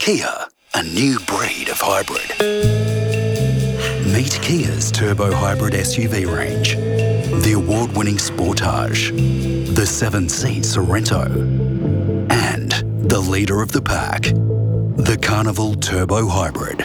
Kia, a new breed of hybrid. Meet Kia's turbo hybrid SUV range. The award-winning Sportage, the 7-seat Sorento, and the leader of the pack, the Carnival Turbo Hybrid.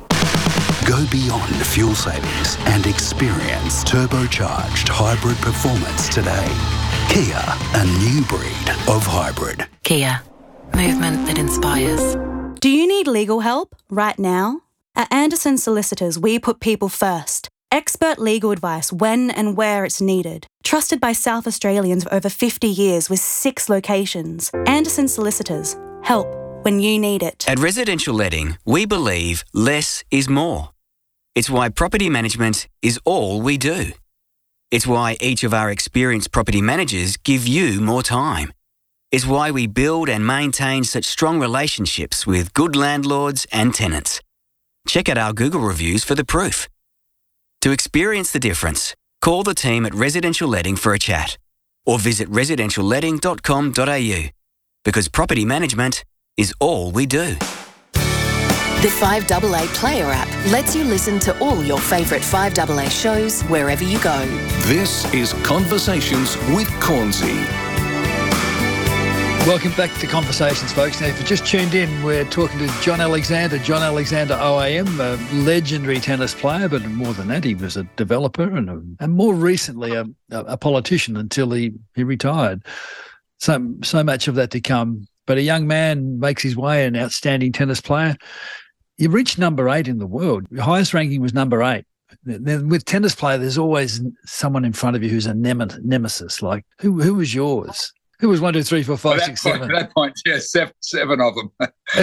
Go beyond fuel savings and experience turbocharged hybrid performance today. Kia, a new breed of hybrid. Kia, movement that inspires. Do you need legal help right now? At Anderson Solicitors, we put people first. Expert legal advice when and where it's needed. Trusted by South Australians for over 50 years with 6 locations. Anderson Solicitors. Help when you need it. At Residential Letting, we believe less is more. It's why property management is all we do. It's why each of our experienced property managers give you more time. It's why we build and maintain such strong relationships with good landlords and tenants. Check out our Google reviews for the proof. To experience the difference, call the team at Residential Letting for a chat or visit residentialletting.com.au because property management is all we do. The 5AA Player app lets you listen to all your favourite 5AA shows wherever you go. This is Conversations with Cornsey. Welcome back to Conversations, folks. Now, if you just tuned in, we're talking to John Alexander OAM, a legendary tennis player, but more than that, he was a developer and more recently a politician until he retired. So much of that to come. But a young man makes his way, an outstanding tennis player. You reached number 8 in the world. Your highest ranking was number 8. Then with tennis player, there's always someone in front of you who's a nemesis. Like, who was yours? Who was 1, 2, 3, 4, 5, 6, 7? At that point, yeah, seven of them.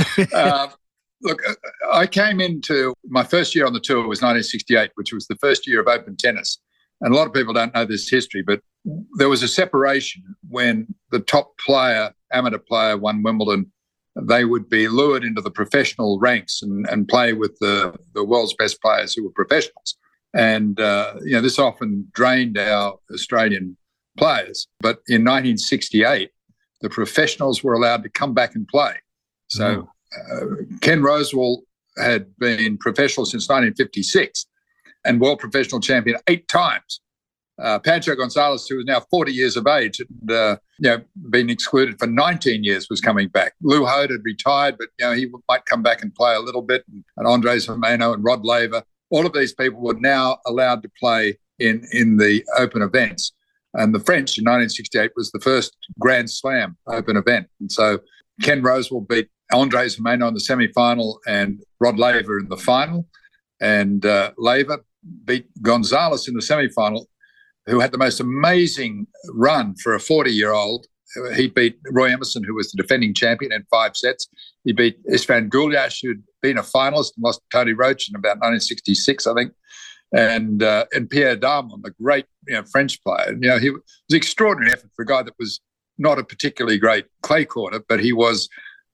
Look, I came into my first year on the tour was 1968, which was the first year of open tennis. And a lot of people don't know this history, but there was a separation when the top player, amateur player, won Wimbledon. They would be lured into the professional ranks and play with the world's best players who were professionals. And, this often drained our Australian players. But in 1968, the professionals were allowed to come back and play. So Ken Rosewall had been professional since 1956 and world professional champion 8 times. Pancho Gonzalez, who is now 40 years of age and been excluded for 19 years, was coming back. Lou Hode had retired, but he might come back and play a little bit. And Andres Gimeno and Rod Laver, all of these people were now allowed to play in the open events. And the French in 1968 was the first Grand Slam open event. And so Ken Rosewall beat Andres Gimeno in the semi-final and Rod Laver in the final. And Laver beat Gonzalez in the semi-final, who had the most amazing run for a 40-year-old. He beat Roy Emerson, who was the defending champion, in 5 sets. He beat Istvan Gulyash, who'd been a finalist and lost to Tony Roach in about 1966, I think. And Pierre Darmon, the great French player. He was an extraordinary effort for a guy that was not a particularly great clay courter, but he was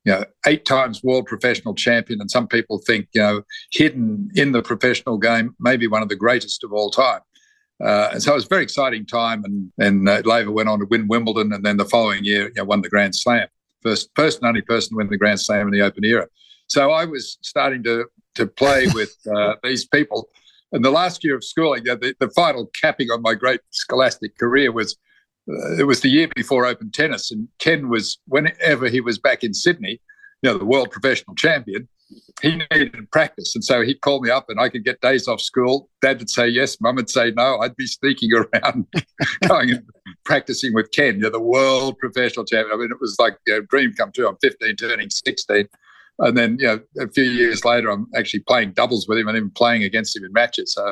8 times world professional champion, and some people think hidden in the professional game, maybe one of the greatest of all time. And so it was a very exciting time, and Laver went on to win Wimbledon, and then the following year won the Grand Slam. First person, only person to win the Grand Slam in the Open era. So I was starting to play with these people. And the last year of schooling, the final capping on my great scholastic career was, it was the year before open tennis. And Ken was, whenever he was back in Sydney, the world professional champion, he needed practice. And so he'd call me up and I could get days off school. Dad would say yes, Mum would say no. I'd be sneaking around going and practicing with Ken, the world professional champion. I mean, it was like a dream come true. I'm 15, turning 16. And then, a few years later, I'm actually playing doubles with him and even playing against him in matches. So,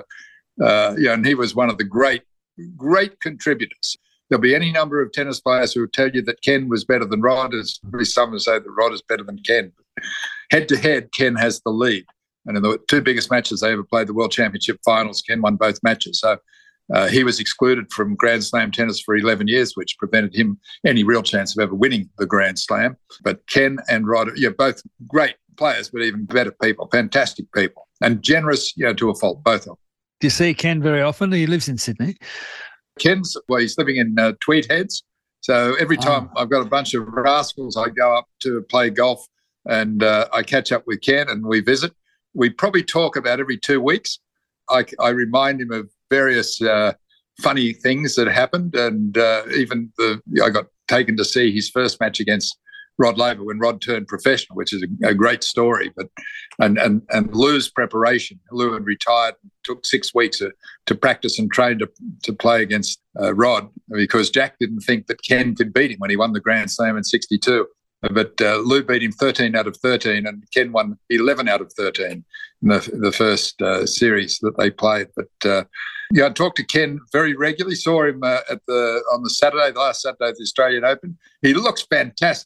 and he was one of the great contributors. There'll be any number of tennis players who will tell you that Ken was better than Rod. There's probably some who say that Rod is better than Ken. Head-to-head, Ken has the lead. And in the 2 biggest matches they ever played, the World Championship finals, Ken won both matches. So he was excluded from Grand Slam tennis for 11 years, which prevented him any real chance of ever winning the Grand Slam. But Ken and Rod, both great players, but even better people, fantastic people, and generous, to a fault, both of them. Do you see Ken very often? He lives in Sydney. He's living in Tweed Heads. So every time I've got a bunch of rascals, I go up to play golf and I catch up with Ken and we visit. We probably talk about every 2 weeks. I remind him of various funny things that happened, and I got taken to see his first match against Rod Laver when Rod turned professional, which is a great story. But and Lou's preparation. Lou had retired, took 6 weeks to practice and train to play against Rod, because Jack didn't think that Ken could beat him when he won the Grand Slam in '62. But Lou beat him 13 out of 13, and Ken won 11 out of 13 in the first series that they played. But I talked to Ken very regularly. Saw him on the last Saturday of the Australian Open. He looks fantastic.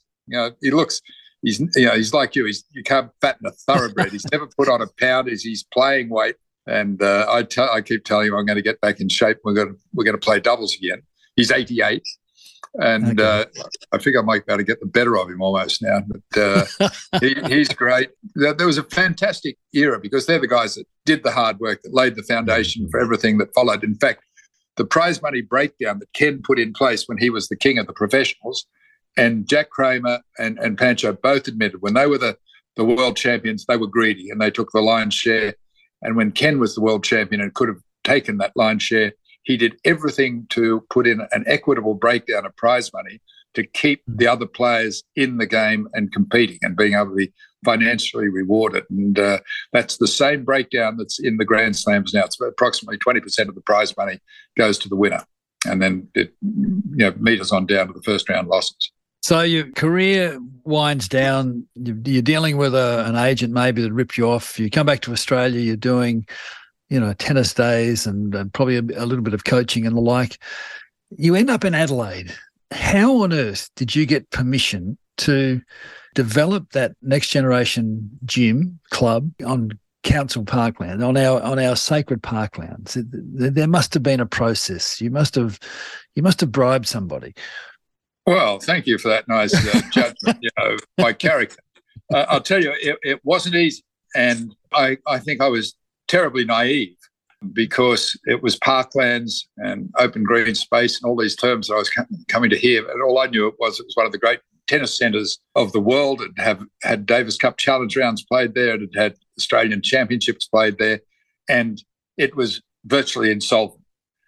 He's like you. You can't fatten a thoroughbred. He's never put on a pound. He's playing weight. And I keep telling him I'm going to get back in shape. We're going to play doubles again. He's 88. And okay. I think I might be able to get the better of him almost now. But he's great. There was a fantastic era because they're the guys that did the hard work, that laid the foundation for everything that followed. In fact, the prize money breakdown that Ken put in place when he was the king of the professionals, and Jack Kramer and Pancho both admitted when they were the world champions, they were greedy and they took the lion's share. And when Ken was the world champion and could have taken that lion's share, he did everything to put in an equitable breakdown of prize money to keep the other players in the game and competing and being able to be financially rewarded. And that's the same breakdown that's in the Grand Slams now. It's approximately 20% of the prize money goes to the winner. And then it meters on down to the first round losses. So your career winds down. You're dealing with an agent maybe that ripped you off. You come back to Australia, you're doing tennis days and probably a little bit of coaching and the like. You end up in Adelaide. How on earth did you get permission to develop that next generation gym club on council parkland, on our sacred parklands? There must have been a process. You must have bribed somebody. Well, thank you for that nice judgment, of my character. I'll tell you, it wasn't easy. And I think I was terribly naive because it was parklands and open green space and all these terms that I was coming to hear. And all I knew it was one of the great tennis centres of the world. It had Davis Cup Challenge rounds played there. It had Australian Championships played there. And it was virtually insolvent.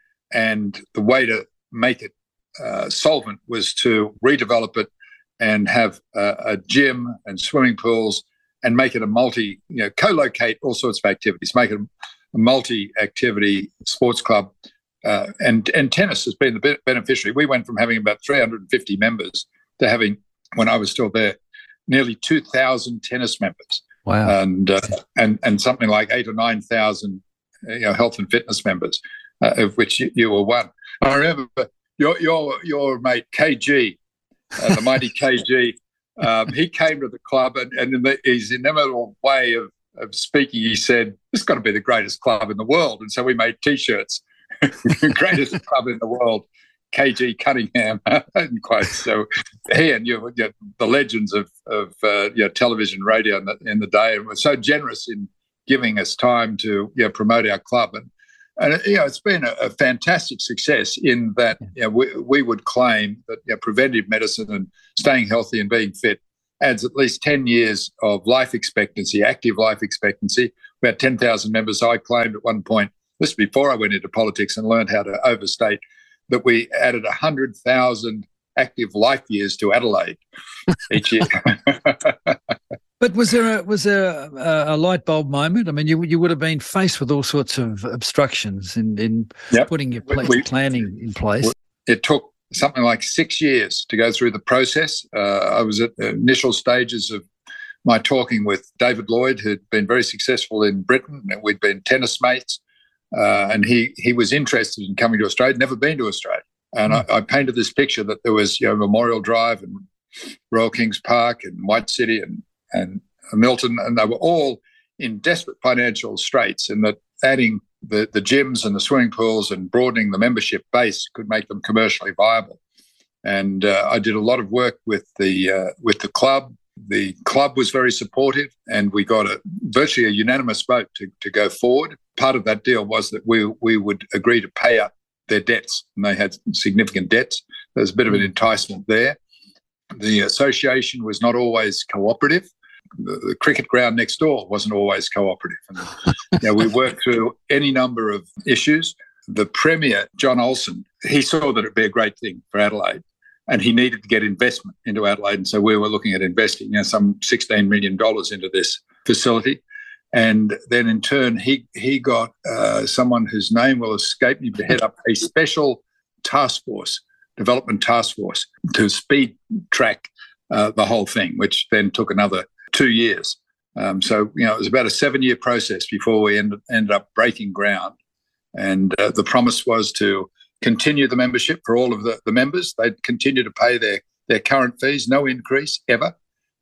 And the way to make it solvent was to redevelop it and have a gym and swimming pools and make it a co-locate all sorts of activities, make it a multi-activity sports club. And tennis has been the beneficiary. We went from having about 350 members to having, when I was still there, nearly 2,000 tennis members. Wow. And something like 8,000 or 9,000 health and fitness members, of which you were one. I remember your mate KG, the mighty KG. He came to the club and in his inimitable way of speaking, he said, "This has got to be the greatest club in the world." And so we made T-shirts, "Greatest club in the world, KG Cunningham," in quotes. So he and you, the legends of television, radio in the day, and were so generous in giving us time to promote our club. And it's been a fantastic success in that we would claim that preventive medicine and staying healthy and being fit adds at least 10 years of life expectancy, active life expectancy. We had 10,000 members. I claimed at one point, this before I went into politics and learned how to overstate, that we added 100,000 active life years to Adelaide each year. But was there a light bulb moment? I mean, you would have been faced with all sorts of obstructions in putting your planning in place. It took something like 6 years to go through the process. I was at the initial stages of my talking with David Lloyd, who'd been very successful in Britain, and we'd been tennis mates, and he was interested in coming to Australia, never been to Australia. And I painted this picture that there was Memorial Drive and Royal Kings Park and White City and Milton, and they were all in desperate financial straits, and that adding the gyms and the swimming pools and broadening the membership base could make them commercially viable. And I did a lot of work with the club. The club was very supportive, and we got virtually a unanimous vote to go forward. Part of that deal was that we would agree to pay up their debts, and they had significant debts. There's a bit of an enticement there. The association was not always cooperative. the cricket ground next door wasn't always cooperative. And, we worked through any number of issues. The Premier, John Olsen, he saw that it'd be a great thing for Adelaide, and he needed to get investment into Adelaide. And so we were looking at investing some $16 million into this facility. And then in turn, he got someone whose name will escape me to head up a special development task force to speed track the whole thing, which then took another 2 years. So it was about a 7-year process before we ended up breaking ground. And the promise was to continue the membership for all of the members. They'd continue to pay their current fees, no increase ever.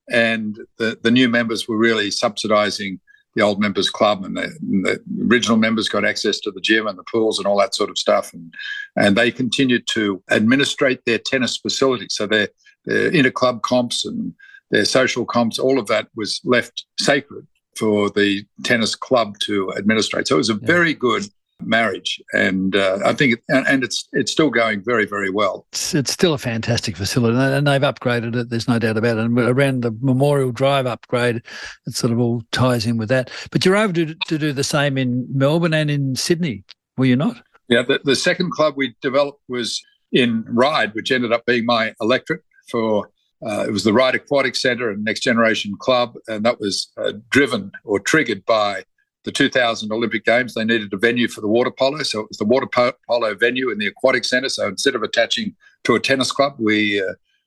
And the new members were really subsidising the old members club, and the original members got access to the gym and the pools and all that sort of stuff. And they continued to administrate their tennis facilities. So their inter-club comps and their social comps, all of that was left sacred for the tennis club to administrate. So it was a very good marriage, and I think it's still going very, very well. It's still a fantastic facility, and they've upgraded it. There's no doubt about it. And around the Memorial Drive upgrade, it sort of all ties in with that. But you're able to do the same in Melbourne and in Sydney, were you not? Yeah, the second club we developed was in Ryde, which ended up being my electorate for. It was the Ryde Aquatic Centre and Next Generation Club, and that was driven or triggered by the 2000 Olympic Games. They needed a venue for the water polo, so it was the water polo venue in the aquatic centre. So instead of attaching to a tennis club, we,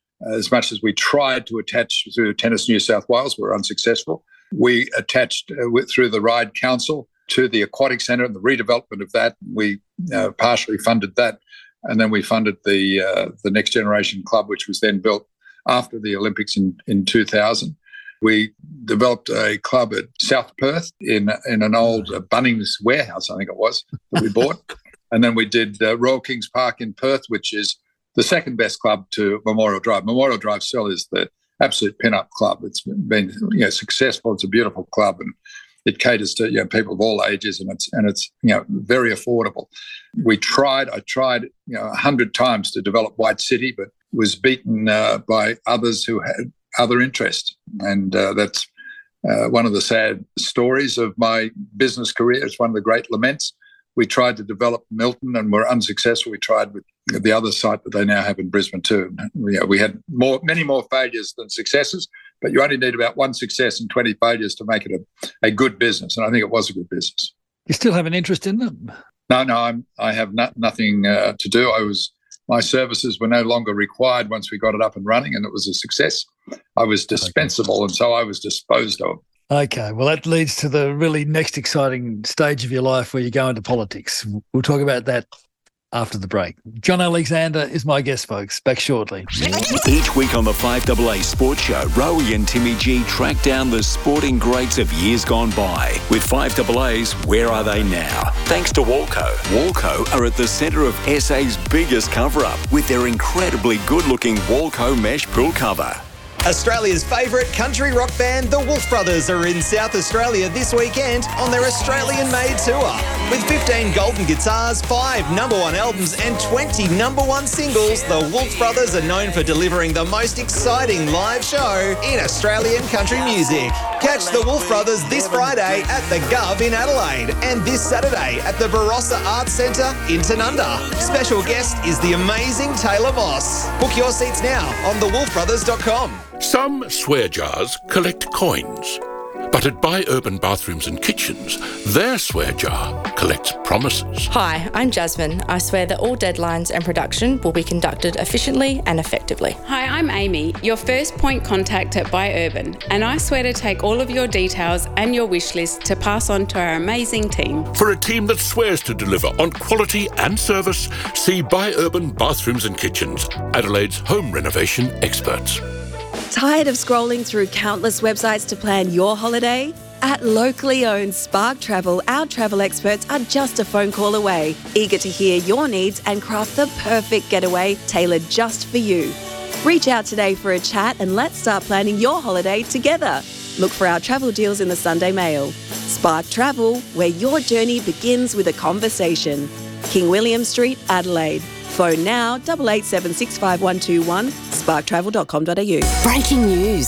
as much as we tried to attach through Tennis New South Wales, we were unsuccessful. We attached through the Ryde Council to the aquatic centre and the redevelopment of that. We partially funded that, and then we funded the Next Generation Club, which was then built after the Olympics in 2000. We developed a club at South Perth in an old Bunnings warehouse, I think it was, that we bought. And then we did Royal Kings Park in Perth, which is the second best club to Memorial Drive. Memorial Drive still is the absolute pin-up club. It's been successful. It's a beautiful club, and it caters to people of all ages, and it's very affordable. I tried 100 times to develop White City, but was beaten by others who had other interests. And that's one of the sad stories of my business career. It's one of the great laments. We tried to develop Milton and were unsuccessful. We tried with the other site that they now have in Brisbane too. We had many more failures than successes, but you only need about one success and 20 failures to make it a good business. And I think it was a good business. You still have an interest in them? No, I have nothing to do. My services were no longer required once we got it up and running, and it was a success. I was dispensable, and so I was disposed of. Okay, well, that leads to the really next exciting stage of your life where you go into politics. We'll talk about that after the break. John Alexander is my guest, folks. Back shortly. Each week on the 5AA Sports Show, Rowie and Timmy G track down the sporting greats of years gone by. With 5AA's Where Are They Now? Thanks to Walco. Walco are at the centre of SA's biggest cover-up with their incredibly good-looking Walco mesh pool cover. Australia's favourite country rock band, the Wolf Brothers, are in South Australia this weekend on their Australian-made tour. With 15 golden guitars, 5 #1 albums and 20 #1 singles, the Wolf Brothers are known for delivering the most exciting live show in Australian country music. Catch the Wolf Brothers this Friday at the Gov in Adelaide and this Saturday at the Barossa Arts Centre in Tanunda. Special guest is the amazing Taylor Moss. Book your seats now on thewolfbrothers.com. Some swear jars collect coins, but at Buy Urban Bathrooms and Kitchens, their swear jar collects promises. Hi, I'm Jasmine. I swear that all deadlines and production will be conducted efficiently and effectively. Hi, I'm Amy, your first point contact at Buy Urban, and I swear to take all of your details and your wish list to pass on to our amazing team. For a team that swears to deliver on quality and service, see Buy Urban Bathrooms and Kitchens, Adelaide's home renovation experts. Tired of scrolling through countless websites to plan your holiday? At locally owned Spark Travel, our travel experts are just a phone call away, eager to hear your needs and craft the perfect getaway tailored just for you. Reach out today for a chat and let's start planning your holiday together. Look for our travel deals in the Sunday Mail. Spark Travel, where your journey begins with a conversation. King William Street, Adelaide. Phone now 88765121, sparktravel.com.au. Breaking news.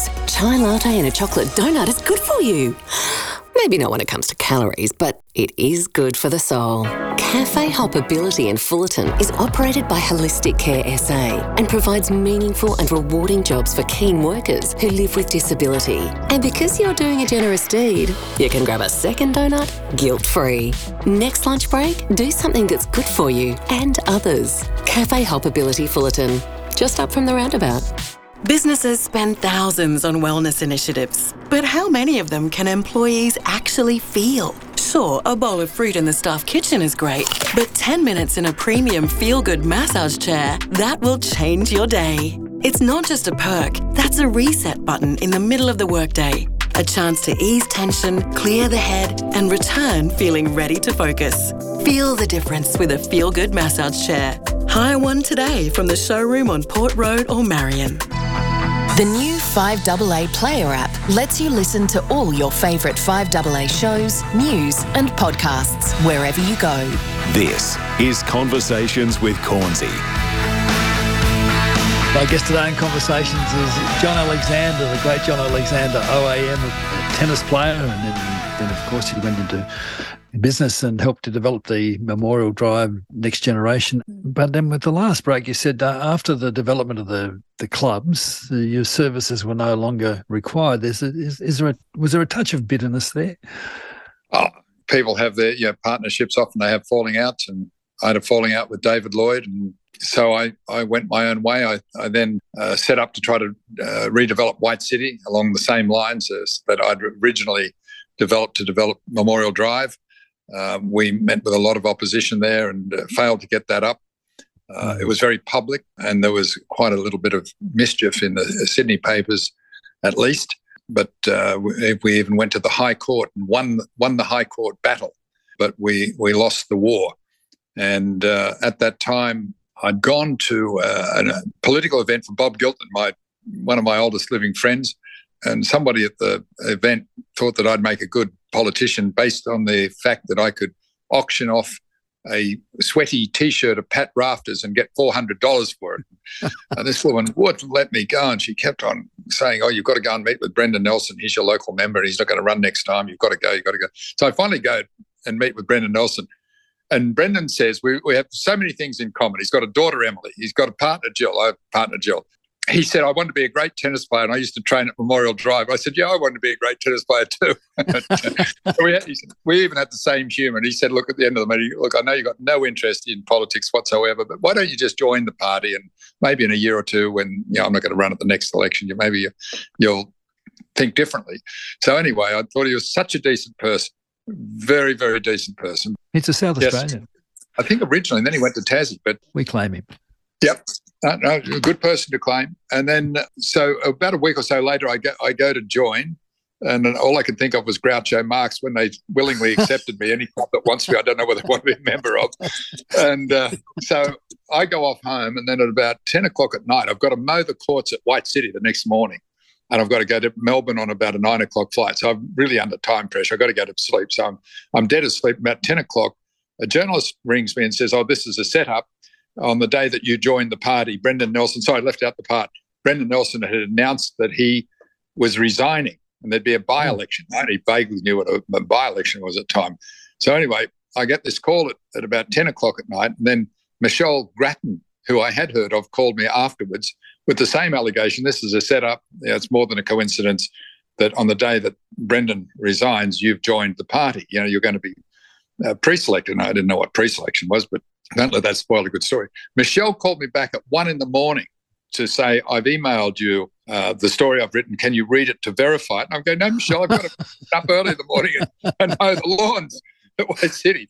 chai latte and a chocolate donut is good for you. Maybe not when it comes to calories, but it is good for the soul. Cafe Hoppability in Fullerton is operated by Holistic Care SA and provides meaningful and rewarding jobs for keen workers who live with disability. And because you're doing a generous deed, you can grab a second donut guilt-free. Next lunch break, do something that's good for you and others. Cafe Hoppability Fullerton, just up from the roundabout. Businesses spend thousands on wellness initiatives, but how many of them can employees actually feel? Sure, a bowl of fruit in the staff kitchen is great, but 10 minutes in a premium feel-good massage chair, that will change your day. It's not just a perk, that's a reset button in the middle of the workday. A chance to ease tension, clear the head, and return feeling ready to focus. Feel the difference with a feel-good massage chair. Hire one today from the showroom on Port Road or Marion. The new 5AA Player app lets you listen to all your favourite 5AA shows, news and podcasts wherever you go. This is Conversations with Cornsey. My guest today in Conversations is John Alexander, the great John Alexander, OAM, a tennis player, and then of course he went into business and helped to develop the Memorial Drive Next Generation. But then with the last break, you said after the development of the clubs, your services were no longer required. Was there a touch of bitterness there? Oh, people have their partnerships. Often they have falling outs, and I had a falling out with David Lloyd, and so I went my own way. I then set up to try to redevelop White City along the same lines that I'd originally developed to develop Memorial Drive. We met with a lot of opposition there and failed to get that up. It was very public, and there was quite a little bit of mischief in the Sydney papers, at least. But we even went to the High Court and won the High Court battle, but we lost the war. And at that time, I'd gone to a political event for Bob Gilton, one of my oldest living friends, and somebody at the event thought that I'd make a good politician based on the fact that I could auction off a sweaty T-shirt of Pat Rafters and get $400 for it. And this woman wouldn't let me go, and she kept on saying, "Oh, you've got to go and meet with Brendan Nelson. He's your local member, and he's not going to run next time. You've got to go. So I finally go and meet with Brendan Nelson. And Brendan says, we have so many things in common. He's got a daughter, Emily. He's got a partner, Jill. I have a partner, Jill. He said, I wanted to be a great tennis player, and I used to train at Memorial Drive. I said, yeah, I wanted to be a great tennis player too. We even had the same humour. And he said, look, at the end of the meeting, look, I know you've got no interest in politics whatsoever, but why don't you just join the party, and maybe in a year or two when I'm not going to run at the next election, you'll think differently. So anyway, I thought he was such a decent person, very, very decent person. He's a South Australian. I think originally, and then he went to Tassie. But we claim him. Yep. No, a good person to claim. And then, so about a week or so later, I go to join, and all I could think of was Groucho Marx when they willingly accepted me. Any club that wants me, I don't know whether I want to be a member of. And so I go off home, and then at about 10 o'clock at night, I've got to mow the courts at White City the next morning, and I've got to go to Melbourne on about a 9 o'clock flight. So I'm really under time pressure. I've got to go to sleep. So I'm dead asleep. About 10 o'clock, a journalist rings me and says, oh, this is a setup. On the day that you joined the party, Brendan Nelson, sorry, I left out the part, Brendan Nelson had announced that he was resigning and there'd be a by-election. I only vaguely knew what a by-election was at the time. So anyway, I get this call at about 10 o'clock at night, and then Michelle Grattan, who I had heard of, called me afterwards with the same allegation. This is a setup. It's more than a coincidence that on the day that Brendan resigns, you've joined the party. You're going to be pre-selected. And I didn't know what pre-selection was, but don't let that spoil a good story. Michelle called me back at 1 a.m. to say, I've emailed you the story I've written. Can you read it to verify it? And I'm going, no, Michelle, I've got to get up early in the morning and mow the lawns at White City.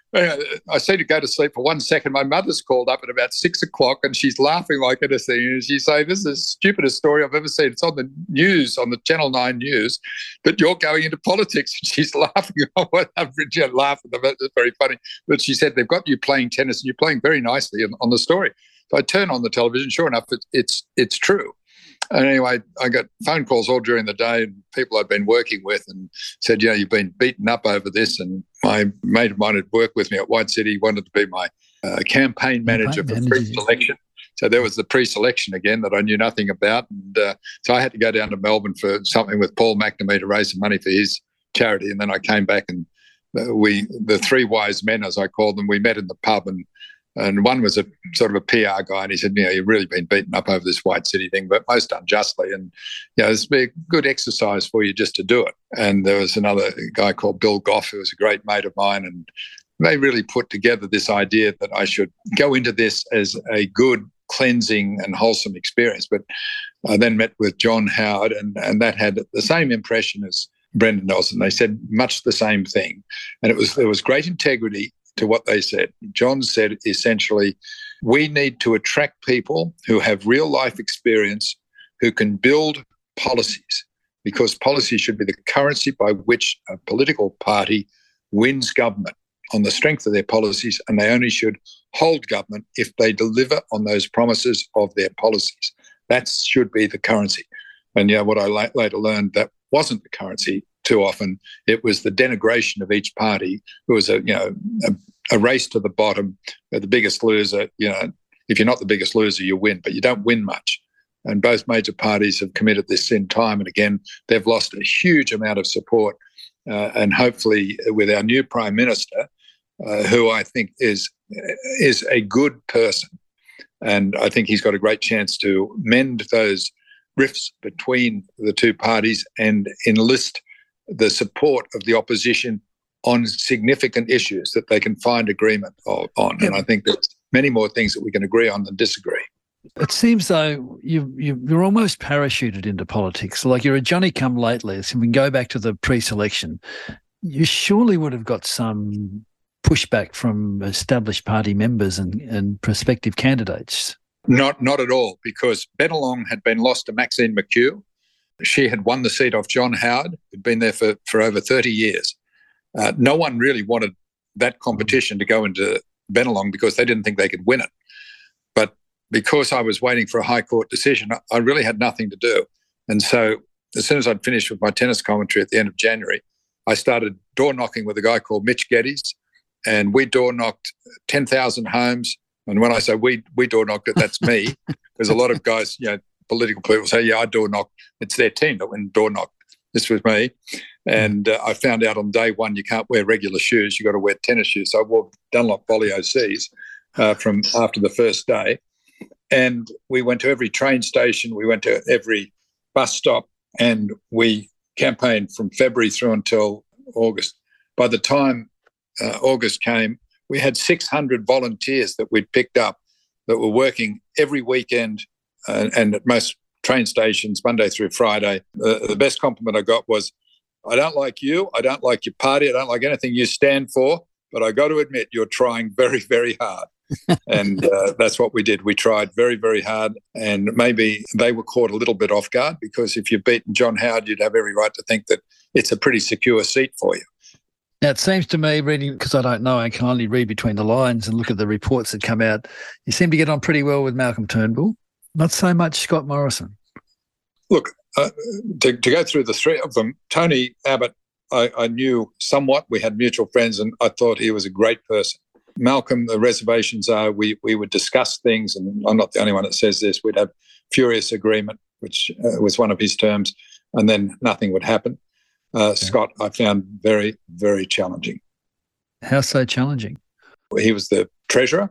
I seem to go to sleep for 1 second. My mother's called up at about 6 o'clock, and she's laughing like anything. And she's saying, this is the stupidest story I've ever seen. It's on the news, on the Channel 9 news, that you're going into politics. And she's laughing. I'm laughing. It's very funny. But she said, they've got you playing tennis, and you're playing very nicely on the story. So I turn on the television. Sure enough, it's true. And anyway, I got phone calls all during the day, and people I'd been working with and said, you've been beaten up over this. And my mate of mine had worked with me at White City, wanted to be my campaign manager for pre-selection. So there was the pre-selection again that I knew nothing about. And so I had to go down to Melbourne for something with Paul McNamee to raise some money for his charity. And then I came back and the three wise men, as I called them, we met in the pub, and one was a sort of a PR guy, and he said, you've really been beaten up over this White City thing, but most unjustly. And, it's been a good exercise for you just to do it. And there was another guy called Bill Goff, who was a great mate of mine, and they really put together this idea that I should go into this as a good, cleansing and wholesome experience. But I then met with John Howard, and that had the same impression as Brendan Nelson. They said much the same thing. And there was great integrity to what they said. John said essentially, we need to attract people who have real life experience, who can build policies, because policy should be the currency by which a political party wins government on the strength of their policies, and they only should hold government if they deliver on those promises of their policies. That should be the currency. And what I later learned, that wasn't the currency too often. It was the denigration of each party. It was a race to the bottom. The biggest loser, if you're not the biggest loser, you win, but you don't win much. And both major parties have committed this sin time and again. They've lost a huge amount of support. And hopefully with our new Prime Minister, who I think is a good person, and I think he's got a great chance to mend those rifts between the two parties and enlist the support of the opposition on significant issues that they can find agreement on. Yep. And I think there's many more things that we can agree on than disagree. It seems though you're almost parachuted into politics. Like you're a Johnny-come-latelist. And we can go back to the pre-selection. You surely would have got some pushback from established party members and prospective candidates. Not at all, because Bennelong had been lost to Maxine McHugh. She had won the seat off John Howard, who'd been there for over 30 years. No one really wanted that competition to go into Bennelong because they didn't think they could win it. But because I was waiting for a High Court decision, I really had nothing to do. And so as soon as I'd finished with my tennis commentary at the end of January, I started door knocking with a guy called Mitch Geddes, and we door knocked 10,000 homes. And when I say we door knocked it, that's me, because a lot of guys, political people say, I door knock. It's their team that went door knocked. This was me. And I found out on day one you can't wear regular shoes. You've got to wear tennis shoes. So I wore Dunlop Volley OCs from after the first day. And we went to every train station. We went to every bus stop, and we campaigned from February through until August. By the time August came, we had 600 volunteers that we'd picked up that were working every weekend and at most train stations, Monday through Friday. The best compliment I got was, I don't like you, I don't like your party, I don't like anything you stand for, but I got to admit you're trying very, very hard. And that's what we did. We tried very, very hard, and maybe they were caught a little bit off guard, because if you've beaten John Howard, you'd have every right to think that it's a pretty secure seat for you. Now, it seems to me, reading, because I don't know, I can only read between the lines and look at the reports that come out, you seem to get on pretty well with Malcolm Turnbull, not so much Scott Morrison. Look, to go through the three of them, Tony Abbott, I knew somewhat. We had mutual friends, and I thought he was a great person. Malcolm, the reservations are we would discuss things, and I'm not the only one that says this, we'd have furious agreement, which was one of his terms, and then nothing would happen. Scott, I found very, very challenging. How so challenging? He was the treasurer.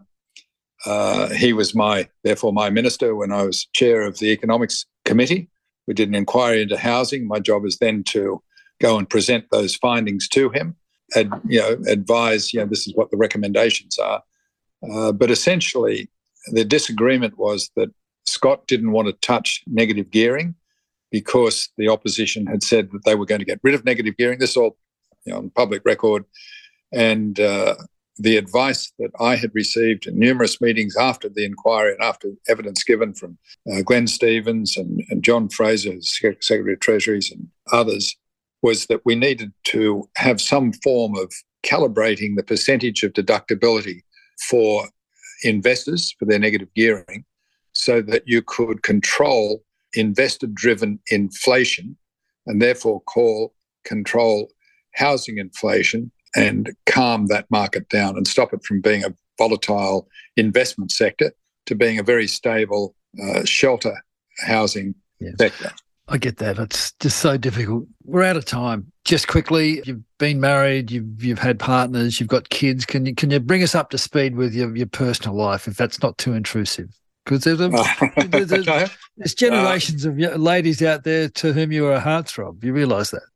He was therefore my minister when I was chair of the Economics Committee. We did an inquiry into housing. My job is then to go and present those findings to him, and advise, this is what the recommendations are. But essentially, the disagreement was that Scott didn't want to touch negative gearing, because the opposition had said that they were going to get rid of negative gearing. This is all on public record. And the advice that I had received in numerous meetings after the inquiry and after evidence given from Glenn Stevens and John Fraser, Secretary of Treasuries, and others, was that we needed to have some form of calibrating the percentage of deductibility for investors for their negative gearing, so that you could control investor-driven inflation and therefore control housing inflation and calm that market down and stop it from being a volatile investment sector, to being a very stable shelter housing sector. I get that. It's just so difficult. We're out of time. Just quickly, you've been married, you've had partners, you've got kids. Can you bring us up to speed with your personal life, if that's not too intrusive? Because there's generations of ladies out there to whom you are a heartthrob. You realise that?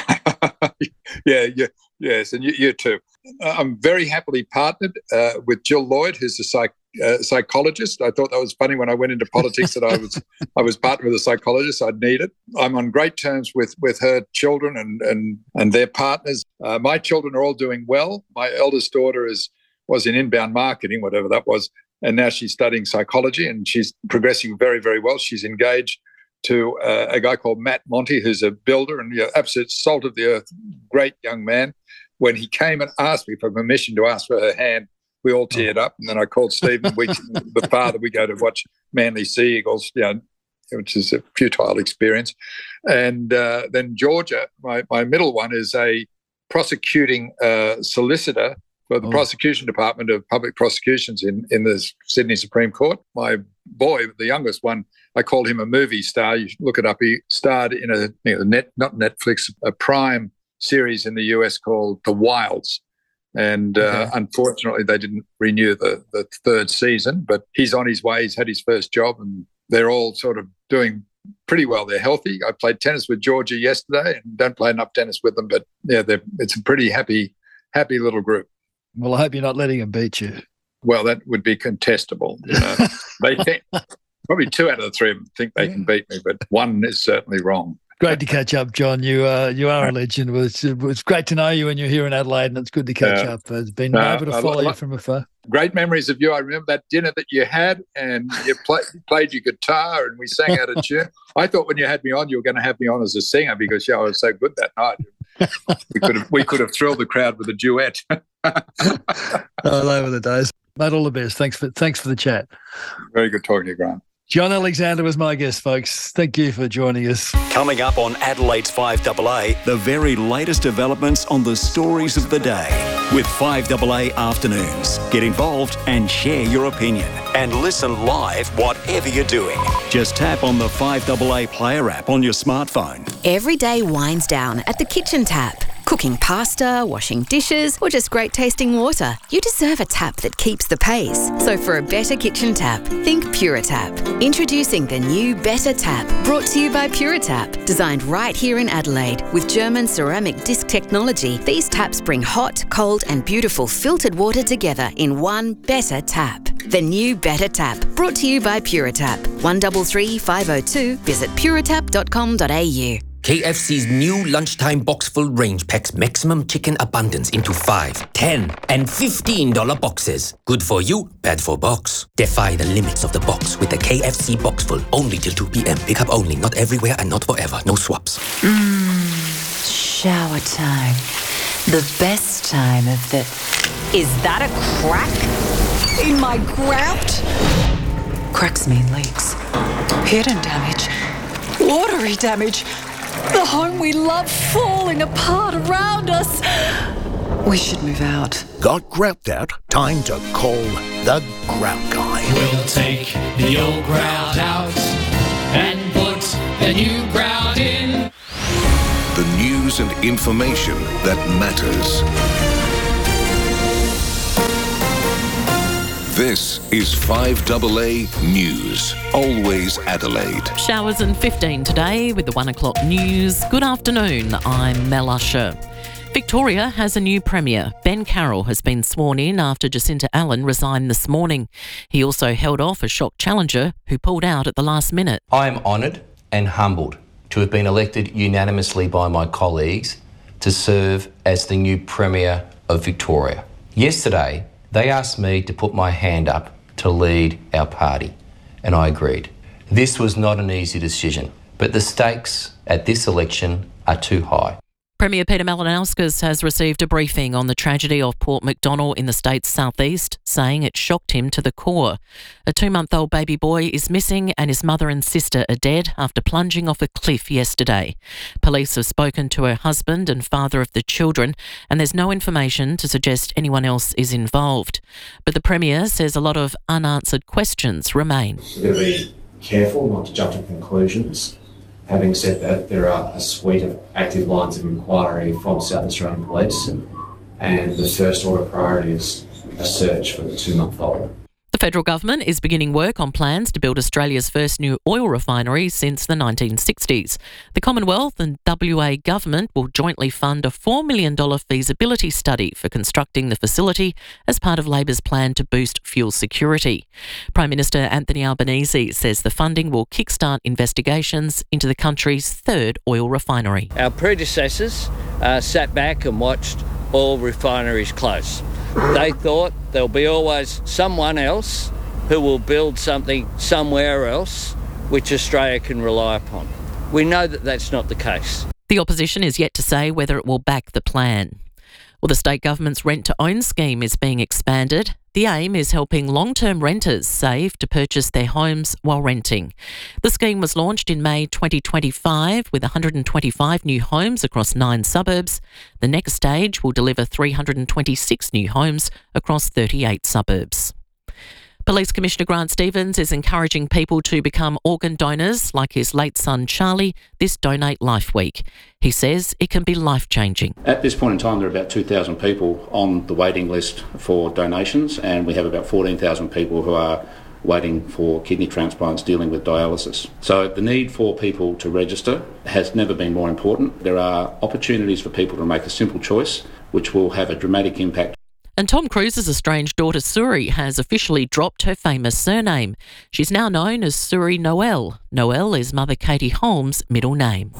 Yeah. Yes, and you too. I'm very happily partnered with Jill Lloyd, who's a psychologist. I thought that was funny when I went into politics that I was partnered with a psychologist. I'd need it. I'm on great terms with her children and their partners. My children are all doing well. My eldest daughter was in inbound marketing, whatever that was, and now she's studying psychology, and she's progressing very, very well. She's engaged to a guy called Matt Monty, who's a builder and absolute salt of the earth, great young man. When he came and asked me for permission to ask for her hand, we all teared up. And then I called Stephen Weeks, the father. We go to watch Manly Sea Eagles, which is a futile experience. And then Georgia, my middle one, is a prosecuting solicitor for the prosecution department of public prosecutions in the Sydney Supreme Court. My boy, the youngest one, I called him a movie star. You should look it up. He starred in not Netflix, a Prime series in the US called The Wilds. And unfortunately, they didn't renew the third season, but he's on his way. He's had his first job, and they're all sort of doing pretty well. They're healthy. I played tennis with Georgia yesterday, and don't play enough tennis with them, but it's a pretty happy little group. Well, I hope you're not letting them beat you. Well, that would be contestable. They think, probably 2 out of the 3 of them think they can beat me, but one is certainly wrong. Great to catch up, John. You are a legend. It was great to know you when you're here in Adelaide, and it's good to catch up. It's been able to follow you from afar. Great memories of you. I remember that dinner that you had, and you played your guitar, and we sang out a tune. I thought when you had me on, you were going to have me on as a singer because I was so good that night. We could have thrilled the crowd with a duet. All over the days. Mate, all the best. Thanks for the chat. Very good talking to you, Grant. John Alexander was my guest, folks. Thank you for joining us. Coming up on Adelaide's 5AA, the very latest developments on the stories of the day with 5AA Afternoons. Get involved and share your opinion. And listen live whatever you're doing. Just tap on the 5AA Player app on your smartphone. Every day winds down at the kitchen tap. Cooking pasta, washing dishes, or just great tasting water. You deserve a tap that keeps the pace. So for a better kitchen tap, think PuraTap. Introducing the new Better Tap, brought to you by PuraTap. Designed right here in Adelaide with German ceramic disc technology, these taps bring hot, cold and beautiful filtered water together in one Better Tap. The new Better Tap, brought to you by PuraTap. 133 502. Visit puratap.com.au. KFC's new lunchtime box-full range packs maximum chicken abundance into 5, 10 and $15 boxes. Good for you, bad for box. Defy the limits of the box with the KFC box-full. Only till 2 p.m. Pick up only, not everywhere and not forever. No swaps. Shower time. The best time of the... Is that a crack in my grout? Cracks mean leaks. Hidden damage. Watery damage. The home we love falling apart around us. We should move out. Got grout out? Time to call the Grout Guy. We'll take the old grout out and put the new grout in. The news and information that matters. This is 5AA News. Always Adelaide. Showers and 15 today with the 1 o'clock news. Good afternoon, I'm Mel Usher. Victoria has a new Premier. Ben Carroll has been sworn in after Jacinta Allen resigned this morning. He also held off a shock challenger who pulled out at the last minute. I am honoured and humbled to have been elected unanimously by my colleagues to serve as the new Premier of Victoria. Yesterday, they asked me to put my hand up to lead our party, and I agreed. This was not an easy decision, but the stakes at this election are too high. Premier Peter Malinauskas has received a briefing on the tragedy of Port Macdonnell in the state's southeast, saying it shocked him to the core. A 2-month-old baby boy is missing and his mother and sister are dead after plunging off a cliff yesterday. Police have spoken to her husband and father of the children, and there's no information to suggest anyone else is involved. But the Premier says a lot of unanswered questions remain. We've got to be careful not to jump to conclusions. Having said that, there are a suite of active lines of inquiry from South Australian Police, and the first order priority is a search for the 2-month-old. The federal government is beginning work on plans to build Australia's first new oil refinery since the 1960s. The Commonwealth and WA government will jointly fund a $4 million feasibility study for constructing the facility as part of Labor's plan to boost fuel security. Prime Minister Anthony Albanese says the funding will kickstart investigations into the country's third oil refinery. Our predecessors sat back and watched oil refineries close. They thought there'll be always someone else who will build something somewhere else which Australia can rely upon. We know that that's not the case. The opposition is yet to say whether it will back the plan. Well, the state government's rent-to-own scheme is being expanded. The aim is helping long-term renters save to purchase their homes while renting. The scheme was launched in May 2025 with 125 new homes across 9 suburbs. The next stage will deliver 326 new homes across 38 suburbs. Police Commissioner Grant Stevens is encouraging people to become organ donors like his late son Charlie this Donate Life Week. He says it can be life-changing. At this point in time, there are about 2,000 people on the waiting list for donations, and we have about 14,000 people who are waiting for kidney transplants, dealing with dialysis. So the need for people to register has never been more important. There are opportunities for people to make a simple choice, which will have a dramatic impact. And Tom Cruise's estranged daughter Suri has officially dropped her famous surname. She's now known as Suri Noel. Noel is Mother Katie Holmes' middle name.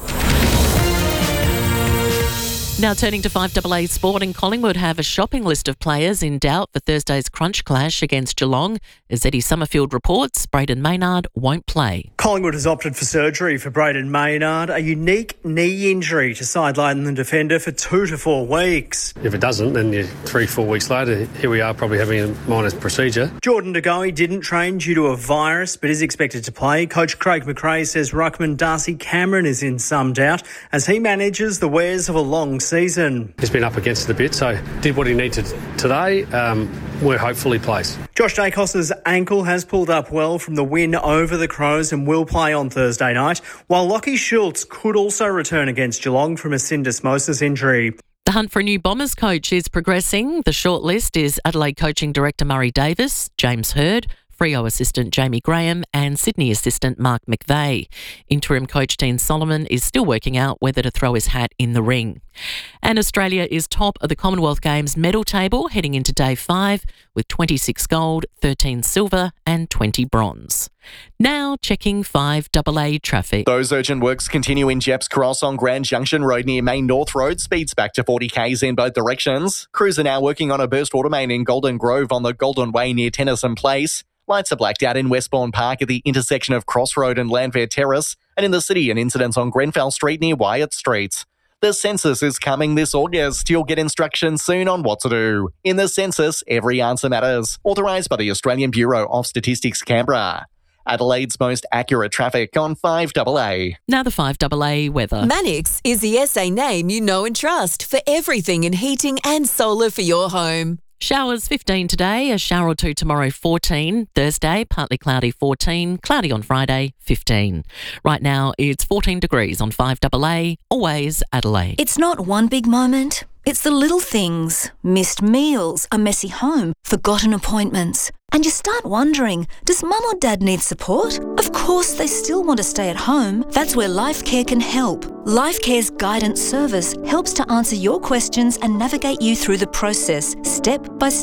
Now turning to 5AA Sport, and Collingwood have a shopping list of players in doubt for Thursday's crunch clash against Geelong. As Eddie Summerfield reports, Brayden Maynard won't play. Collingwood has opted for surgery for Brayden Maynard, a unique knee injury to sideline the defender for 2 to 4 weeks. If it doesn't, then 3-4 weeks later, here we are probably having a minor procedure. Jordan De Goey didn't train due to a virus but is expected to play. Coach Craig McRae says ruckman Darcy Cameron is in some doubt as he manages the wares of a long season. He's been up against it a bit, so did what he needed today. We're hopefully plays. Josh Dacos's ankle has pulled up well from the win over the Crows and will play on Thursday night, while Lachie Schultz could also return against Geelong from a syndesmosis injury. The hunt for a new Bombers coach is progressing. The shortlist is Adelaide coaching director Murray Davis, James Hird, Freo assistant Jamie Graham and Sydney assistant Mark McVeigh. Interim coach Dean Solomon is still working out whether to throw his hat in the ring. And Australia is top of the Commonwealth Games medal table heading into day 5 with 26 gold, 13 silver and 20 bronze. Now checking 5AA traffic. Those urgent works continue in Jepps Cross on Grand Junction Road near Main North Road. Speeds back to 40 k's in both directions. Crews are now working on a burst water main in Golden Grove on the Golden Way near Tennyson Place. Lights are blacked out in Westbourne Park at the intersection of Cross Road and Landfair Terrace. And in the city, an incident on Grenfell Street near Wyatt Street. The census is coming this August. You'll get instructions soon on what to do. In the census, every answer matters. Authorised by the Australian Bureau of Statistics, Canberra. Adelaide's most accurate traffic on 5AA. Now the 5AA weather. Mannix is the SA name you know and trust for everything in heating and solar for your home. Showers 15 today, a shower or two tomorrow 14. Thursday, partly cloudy 14. Cloudy on Friday 15. Right now it's 14 degrees on 5AA, always Adelaide. It's not one big moment. It's the little things. Missed meals, a messy home, forgotten appointments. And you start wondering, does mum or dad need support? Of course they still want to stay at home. That's where LifeCare can help. LifeCare's guidance service helps to answer your questions and navigate you through the process, step by step.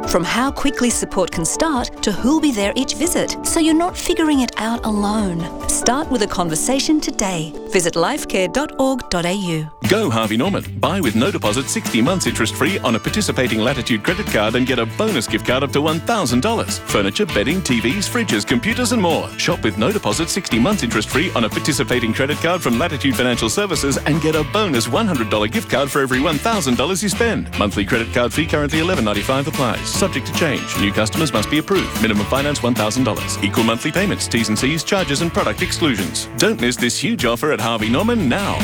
From how quickly support can start to who'll be there each visit, so you're not figuring it out alone. Start with a conversation today. Visit lifecare.org.au. Go Harvey Norman. Buy with no deposit 60 months interest free on a participating Latitude credit card and get a bonus gift card up to $1,000. Furniture, bedding, TVs, fridges, computers and more. Shop with no deposit 60 months interest free on a participating credit card from Latitude Financial Services and get a bonus $100 gift card for every $1,000 you spend. Monthly credit card fee currently $11.95 applies. Subject to change. New customers must be approved. Minimum finance $1,000. Equal monthly payments, T's and C's, charges and product exclusions. Don't miss this huge offer at Harvey Norman now.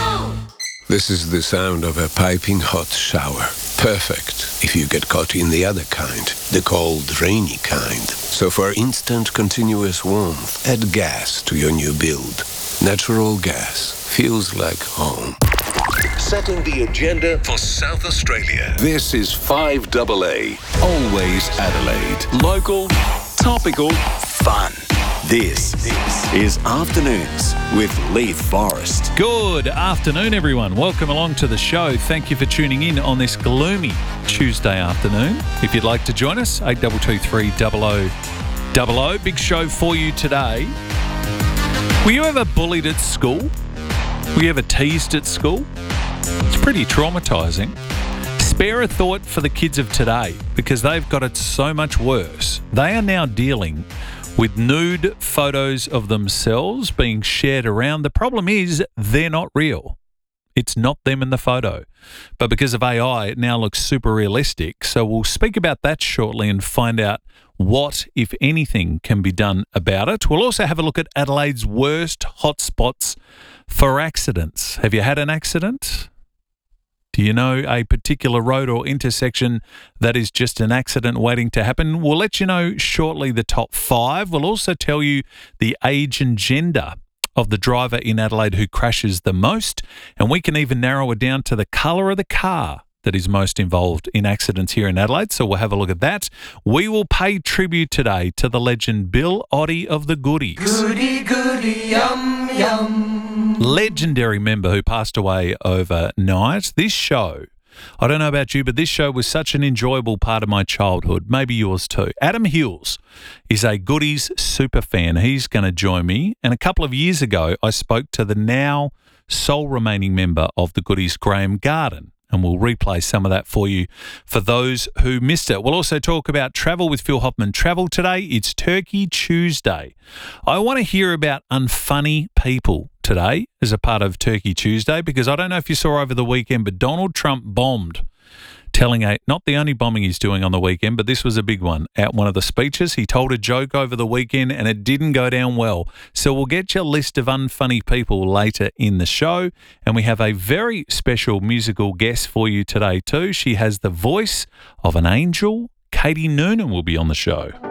This is the sound of a piping hot shower. Perfect if you get caught in the other kind, the cold, rainy kind. So for instant, continuous warmth, add gas to your new build. Natural gas feels like home. Setting the agenda for South Australia. This is 5AA. Always Adelaide. Local, topical, fun. This is Afternoons with Leith Forrest. Good afternoon, everyone. Welcome along to the show. Thank you for tuning in on this gloomy Tuesday afternoon. If you'd like to join us, 8223 0000. Big show for you today. Were you ever bullied at school? Were you ever teased at school? It's pretty traumatising. Spare a thought for the kids of today because they've got it so much worse. They are now dealing with nude photos of themselves being shared around. The problem is they're not real. It's not them in the photo. But because of AI, it now looks super realistic. So we'll speak about that shortly and find out what, if anything, can be done about it. We'll also have a look at Adelaide's worst hotspots for accidents. Have you had an accident? Do you know a particular road or intersection that is just an accident waiting to happen? We'll let you know shortly the top 5. We'll also tell you the age and gender of the driver in Adelaide who crashes the most, and we can even narrow it down to the colour of the car that is most involved in accidents here in Adelaide, so we'll have a look at that. We will pay tribute today to the legend Bill Oddie of the Goodies. Goody, goody, yum, yum. Legendary member who passed away overnight. This show, I don't know about you, but this show was such an enjoyable part of my childhood, maybe yours too. Adam Hills is a Goodies super fan. He's going to join me. And a couple of years ago, I spoke to the now sole remaining member of the Goodies, Graham Garden. And we'll replay some of that for you for those who missed it. We'll also talk about travel with Phil Hoffman Travel today. It's Turkey Tuesday. I want to hear about unfunny people today as a part of Turkey Tuesday because I don't know if you saw over the weekend, but Donald Trump bombed, not the only bombing he's doing on the weekend, but this was a big one. At one of the speeches, he told a joke over the weekend and it didn't go down well. So we'll get you a list of unfunny people later in the show. And we have a very special musical guest for you today too. She has the voice of an angel. Katie Noonan will be on the show.